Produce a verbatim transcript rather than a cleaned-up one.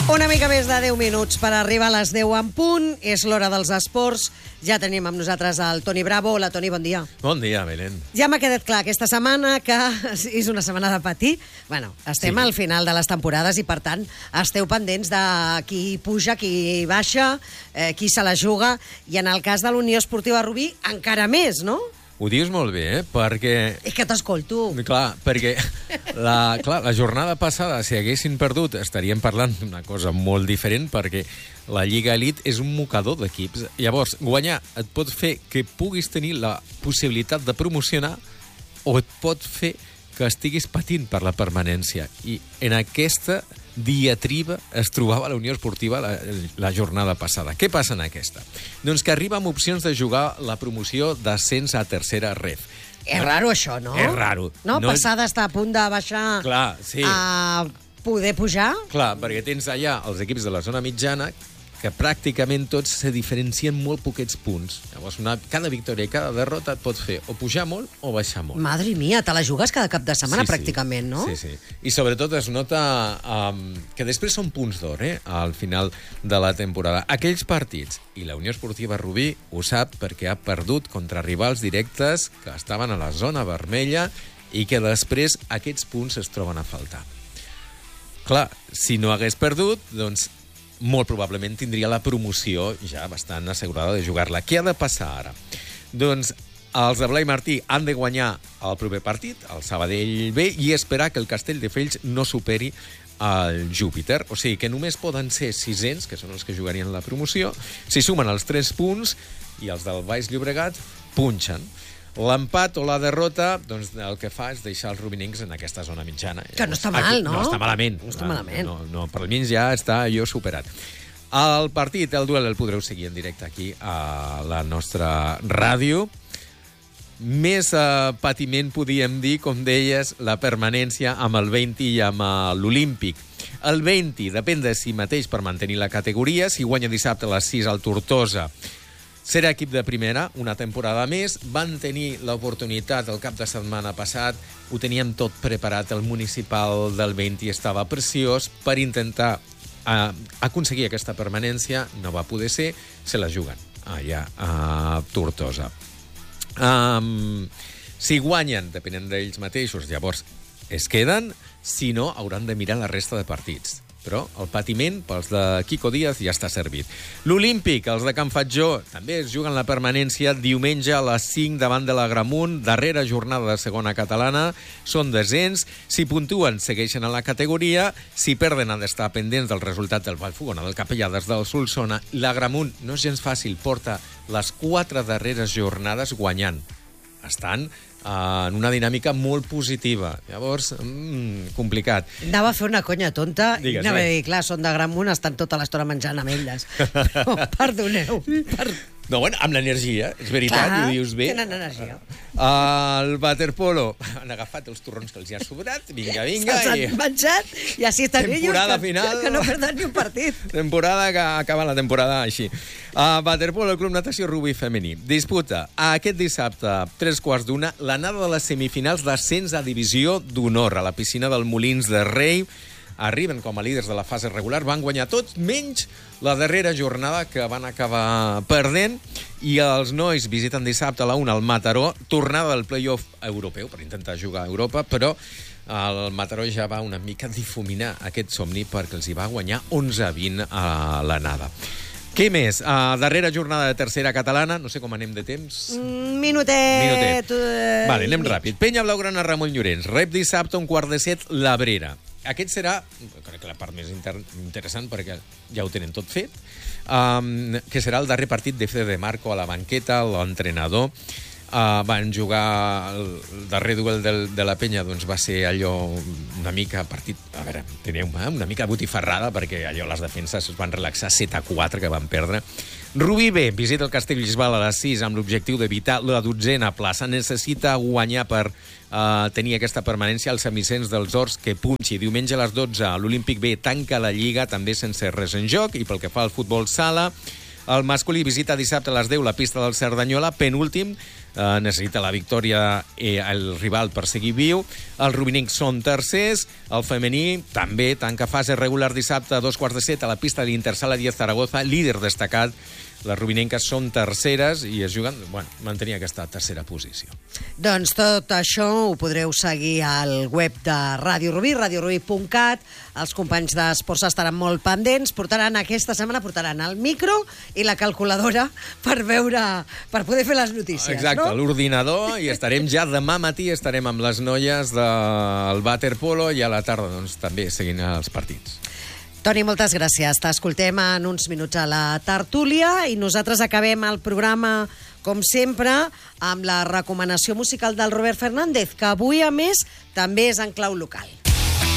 Una mica més de deu minuts per arribar a les deu en punt. És l'hora dels esports. Ja tenim amb nosaltres el Toni Bravo. Hola, Toni, bon dia. Bon dia, Belén. Ja m'ha quedat clar aquesta setmana que és una setmana de patir. Bueno, estem sí. al final de les temporades i, per tant, esteu pendents de qui puja, qui baixa, eh, qui se la juga. I en el cas de l'Unió Esportiva Rubí, encara més, no? Ho dius molt bé, eh? Perquè... És que t'escolto. Clar, perquè la, clar, la jornada passada, si haguessin perdut, estaríem parlant d'una cosa molt diferent, perquè la Lliga Elite és un mocador d'equips. Llavors, guanyar et pot fer que puguis tenir la possibilitat de promocionar o et pot fer que estiguis patint per la permanència. I en aquesta diatriba es trobava la Unió Esportiva la, la jornada passada. Què passa en aquesta? Doncs que arriba amb opcions de jugar la promoció d'ascens a tercera ref. És raro això, no? És raro. No? no Passar d'estar a punt de baixar Clar, sí. a poder pujar? Clar, perquè tens allà els equips de la zona mitjana que pràcticament tots se diferencien molt poquets punts. Llavors, una, cada victòria i cada derrota et pot fer o pujar molt o baixar molt. Madre mia, te la jugues cada cap de setmana, sí, pràcticament, sí. no? Sí, sí. I sobretot es nota um, que després són punts d'or, eh?, al final de la temporada. Aquells partits, i la Unió Esportiva Rubí ho sap perquè ha perdut contra rivals directes que estaven a la zona vermella i que després aquests punts es troben a faltar. Clar, si no hagués perdut, doncs molt probablement tindria la promoció ja bastant assegurada de jugar-la. Què ha de passar ara? Doncs els de Blai Martí han de guanyar el proper partit, el Sabadell B, i esperar que el Castelldefels no superi el Júpiter. O sigui que només poden ser sisens, que són els que jugarien la promoció, si sumen els tres punts i els del Baix Llobregat punxen. L'empat o la derrota, doncs el que fa és deixar els rubinencs en aquesta zona mitjana. Que no està mal, no? No està malament. No està malament. No, no, per almenys ja està allò superat. El partit, el duel, el podreu seguir en directe aquí a la nostra ràdio. Més eh, patiment, podíem dir, com deies, la permanència amb el vint i amb l'Olímpic. El vint depèn de si mateix per mantenir la categoria. Si guanya dissabte a les sis al Tortosa, serà equip de primera, una temporada més. Van tenir l'oportunitat el cap de setmana passat, ho teníem tot preparat, el municipal del vint estava preciós per intentar eh, aconseguir aquesta permanència. No va poder ser, se la juguen allà a Tortosa. Um, si guanyen, depenent d'ells mateixos, llavors es queden, si no, hauran de mirar la resta de partits. Però el patiment pels de Quico Díaz ja està servit. L'Olímpic, els de Can Fatjó, també es juguen la permanència diumenge a les cinc davant de l'Agramunt, darrera jornada de segona catalana, són desens, si puntuen segueixen a la categoria, si perden han d'estar pendents del resultat del Vallfogona, del Capellades, del Solsona. L'Agramunt no és gens fàcil, porta les quatre darreres jornades guanyant. Estan en una dinàmica molt positiva. Llavors, mmm, complicat. Anava a fer una conya tonta Digues, i anava eh? a dir, clar, són de Gramunt, estan tota l'estona menjant ametlles. Però, perdoneu. Per... No, bueno, amb l'energia, és veritat, Clar, ho dius bé. tenen energia. El waterpolo, han agafat els torrons que els hi ha sobrat, vinga, vinga. Se'ls I... han menjat i així estan Temporada ells que, final. que no perden ni un partit. Temporada que acaba la temporada així. Uh, waterpolo, el Club Natació Rubí Femení. Disputa aquest dissabte, tres quarts d'una, l'anada de les semifinals d'ascens a divisió d'honor a la piscina del Molins de Rei. Arriben com a líders de la fase regular, van guanyar tots, menys la darrera jornada que van acabar perdent, i els nois visiten dissabte a la una al Mataró, tornada del play-off europeu per intentar jugar a Europa, però el Mataró ja va una mica difuminar aquest somni perquè els hi va guanyar onze a vint a l'anada. Què més? Uh, darrera jornada de tercera catalana, no sé com anem de temps. Mm, minutet. Minutet. Vale, anem ràpid. Penya Blaugrana, Ramon Llorenç. Rep dissabte un quart de set l'Abrera. Aquest serà, crec que la part més inter interessant, perquè ja ho tenen tot fet, um, que serà el darrer partit de Fede de Marco a la banqueta, l'entrenador. Uh, van jugar el, el darrer duel del, de la Penya, doncs va ser allò una mica partit, a veure, teniu una mica botifarrada, perquè allò les defenses es van relaxar set a quatre que van perdre. Rubí B visita el Castellbisbal a les sis amb l'objectiu d'evitar la dotzena plaça. Necessita guanyar per uh, tenir aquesta permanència als semicens dels Horts que punxi. Diumenge a les dotze l'Olímpic B tanca la Lliga també sense res en joc, i pel que fa al futbol sala, el masculí visita dissabte a les deu la pista del Cerdanyola, penúltim eh, necessita la victòria eh, el rival per seguir viu. Els rubinencs són tercers. El femení també tanca fase regular dissabte a dos quarts de set a la pista de l'Intersala diez Zaragoza, líder destacat. Les rubinenques són terceres i es juguen, bueno, mantenir aquesta tercera posició. Doncs tot això ho podreu seguir al web de Ràdio Rubí, radio rubí punt cat. Els companys d'Esports estaran molt pendents. Portaran aquesta setmana portaran el micro i la calculadora per veure, per poder fer les notícies. Exacte, no? L'ordinador, i estarem ja demà matí, estarem amb les noies del waterpolo i a la tarda doncs, també seguint els partits. Toni, moltes gràcies. T'escoltem en uns minuts a la tertúlia i nosaltres acabem el programa, com sempre, amb la recomanació musical del Robert Fernández, que avui, a més, també és en clau local.